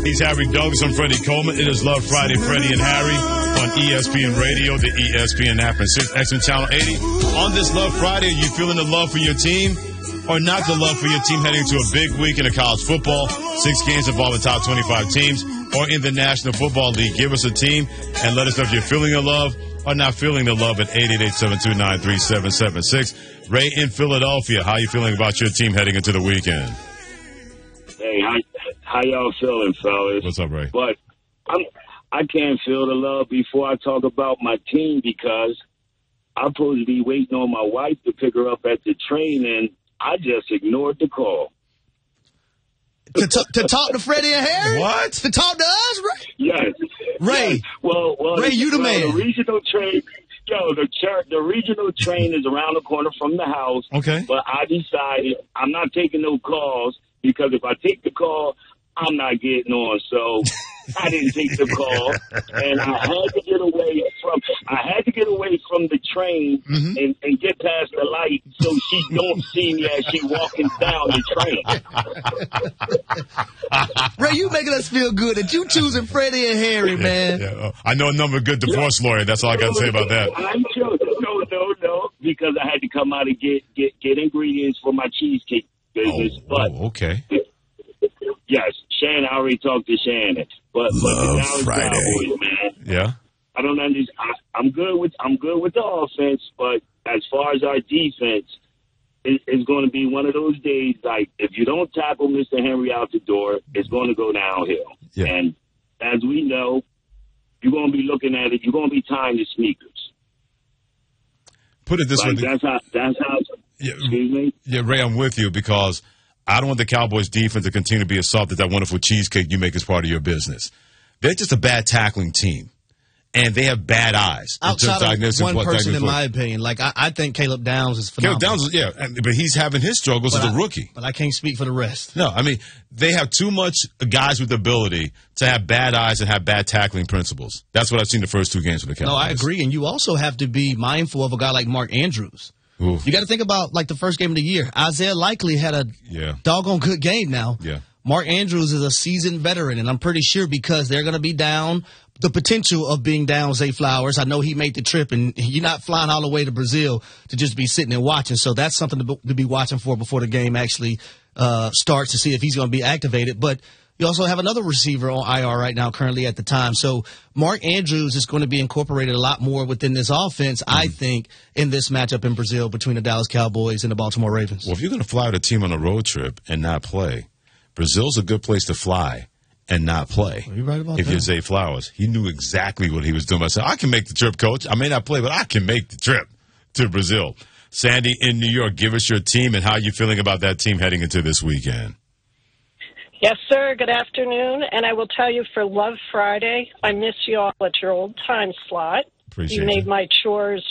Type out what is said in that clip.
He's Harry Douglas. I'm Freddie Coleman. It is Love Friday, Freddie and Harry on ESPN Radio, the ESPN app, and 6XM Channel 80. On this Love Friday, are you feeling the love for your team or not the love for your team heading into a big weekend of college football? 6 games involving top 25 teams or in the National Football League. Give us a team and let us know if you're feeling the love or not feeling the love at 888-729-3776. Ray in Philadelphia, how are you feeling about your team heading into the weekend? Hey, how y'all feeling, fellas? What's up, Ray? But I can't feel the love before I talk about my team because I'm supposed to be waiting on my wife to pick her up at the train, and I just ignored the call. To talk to Freddie and Harry? What? To talk to us, Ray? Yes. Ray. Yes. Well, Ray, you the man. The regional train, the regional train is around the corner from the house. Okay. But I decided I'm not taking no calls because if I take the call, I'm not getting on. So I didn't take the call, and I had to get away from the train and get past the light so she don't see me as she walking down the train. Ray, you making us feel good that you choosing Freddie and Harry, man. Yeah. I know a number of good divorce lawyers. That's all I got to say about that. I'm sure. No, because I had to come out and get ingredients for my cheesecake business. Okay. Yes, Shannon. I already talked to Shannon. But the Dallas Cowboys, man. Yeah. I don't understand. I'm good with the offense, but as far as our defense, it's going to be one of those days. Like if you don't tackle Mr. Henry out the door, it's going to go downhill. Yeah. And as we know, you're going to be looking at it. You're going to be tying the sneakers. Put it this way. That's how. Yeah, excuse me. Yeah, Ray, I'm with you because I don't want the Cowboys defense to continue to be assaulted. That wonderful cheesecake you make as part of your business. They're just a bad tackling team, and they have bad eyes. Outside of one person, in my opinion, like I think Caleb Downs is phenomenal. Caleb Downs, but he's having his struggles as a rookie. But I can't speak for the rest. No, I mean, they have too much guys with the ability to have bad eyes and have bad tackling principles. That's what I've seen the first 2 games with the Cowboys. No, I agree, and you also have to be mindful of a guy like Mark Andrews. Oof. You got to think about, like, the first game of the year. Isaiah Likely had a doggone good game now. Yeah. Mark Andrews is a seasoned veteran, and I'm pretty sure because they're going to be down, the potential of being down Zay Flowers. I know he made the trip, and you're not flying all the way to Brazil to just be sitting and watching. So that's something to be watching for before the game actually starts to see if he's going to be activated. But you also have another receiver on IR right now currently at the time. So Mark Andrews is going to be incorporated a lot more within this offense, I think, in this matchup in Brazil between the Dallas Cowboys and the Baltimore Ravens. Well, if you're going to fly with a team on a road trip and not play, Brazil's a good place to fly and not play. Are you right about if that? you're Zay Flowers. He knew exactly what he was doing. I said, I can make the trip, coach. I may not play, but I can make the trip to Brazil. Sandy in New York, give us your team and how you're feeling about that team heading into this weekend. Yes, sir. Good afternoon. And I will tell you for Love Friday, I miss you all at your old time slot. Appreciate you made you. my chores